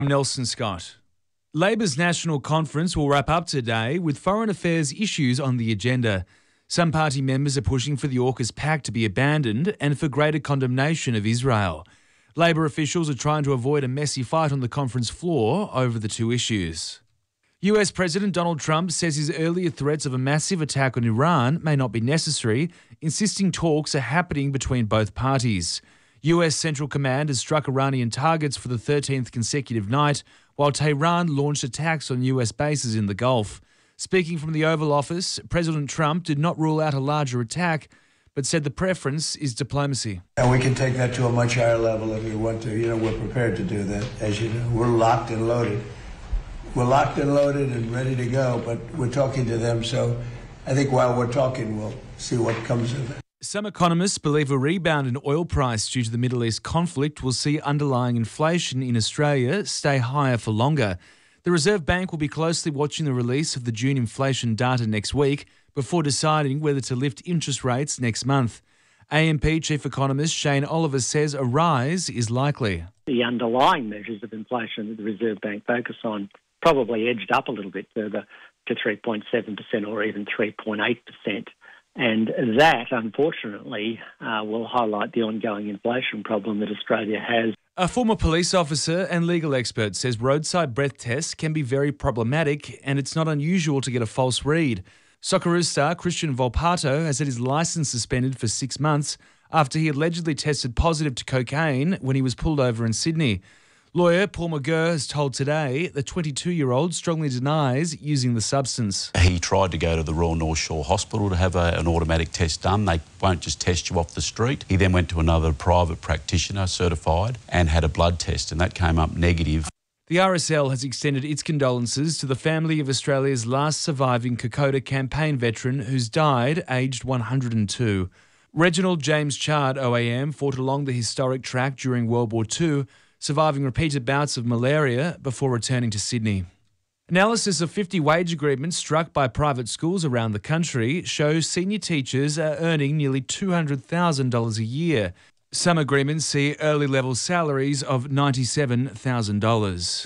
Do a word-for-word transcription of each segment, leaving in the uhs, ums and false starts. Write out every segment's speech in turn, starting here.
I'm Nelson Scott. Labor's National Conference will wrap up today with foreign affairs issues on the agenda. Some party members are pushing for the AUKUS pact to be abandoned and for greater condemnation of Israel. Labor officials are trying to avoid a messy fight on the conference floor over the two issues. U S President Donald Trump says his earlier threats of a massive attack on Iran may not be necessary, insisting talks are happening between both parties. U S Central Command has struck Iranian targets for the thirteenth consecutive night, while Tehran launched attacks on U S bases in the Gulf. Speaking from the Oval Office, President Trump did not rule out a larger attack, but said the preference is diplomacy. And we can take that to a much higher level if we want to. You know, we're prepared to do that, as you know. We're locked and loaded. We're locked and loaded and ready to go, but we're talking to them. So I think while we're talking, we'll see what comes of it. Some economists believe a rebound in oil price due to the Middle East conflict will see underlying inflation in Australia stay higher for longer. The Reserve Bank will be closely watching the release of the June inflation data next week before deciding whether to lift interest rates next month. A M P Chief Economist Shane Oliver says a rise is likely. The underlying measures of inflation that the Reserve Bank focus on probably edged up a little bit further to three point seven percent or even three point eight percent. And that, unfortunately, uh, will highlight the ongoing inflation problem that Australia has. A former police officer and legal expert says roadside breath tests can be very problematic and it's not unusual to get a false read. Socceroos star Christian Volpato has had his licence suspended for six months after he allegedly tested positive to cocaine when he was pulled over in Sydney. Lawyer Paul McGurr has told Today the twenty-two-year-old strongly denies using the substance. He tried to go to the Royal North Shore Hospital to have a, an automatic test done. They won't just test you off the street. He then went to another private practitioner, certified, and had a blood test, and that came up negative. The R S L has extended its condolences to the family of Australia's last surviving Kokoda campaign veteran who's died aged one hundred and two. Reginald James Chard, O A M, fought along the historic track during World War Two, surviving repeated bouts of malaria before returning to Sydney. Analysis of fifty wage agreements struck by private schools around the country shows senior teachers are earning nearly two hundred thousand dollars a year. Some agreements see early level salaries of ninety-seven thousand dollars.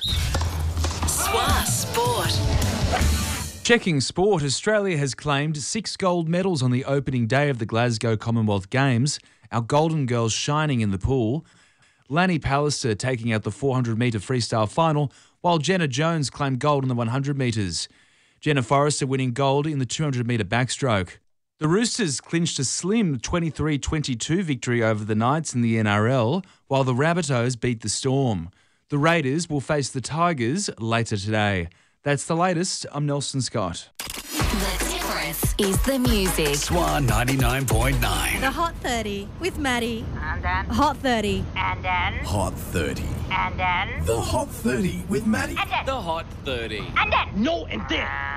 S W A Sport. Checking sport, Australia has claimed six gold medals on the opening day of the Glasgow Commonwealth Games, our Golden Girls shining in the pool. Lanny Pallister taking out the four hundred metre freestyle final, while Jenna Jones claimed gold in the one hundred metres. Jenna Forrester winning gold in the two hundred metre backstroke. The Roosters clinched a slim twenty-three twenty-two victory over the Knights in the N R L, while the Rabbitohs beat the Storm. The Raiders will face the Tigers later today. That's the latest. I'm Nelson Scott. The difference is the music. S W A ninety-nine point nine. The Hot thirty with Maddie. And then. Hot thirty. And then. Hot thirty. And then. The Hot thirty with Maddie. And then. The Hot thirty. And then. No, and then.